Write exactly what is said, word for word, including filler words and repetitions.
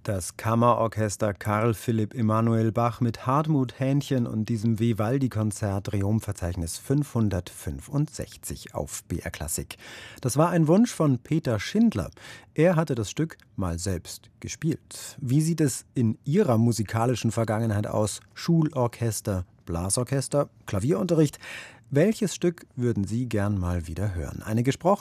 Das Kammerorchester Carl Philipp Emanuel Bach mit Hartmut Hähnchen und diesem Vivaldi-Konzert Triumphverzeichnis fünfhundertfünfundsechzig auf B R Klassik. Das war ein Wunsch von Peter Schindler. Er hatte das Stück mal selbst gespielt. Wie sieht es in Ihrer musikalischen Vergangenheit aus? Schulorchester, Blasorchester, Klavierunterricht? Welches Stück würden Sie gern mal wieder hören? Eine gesprochene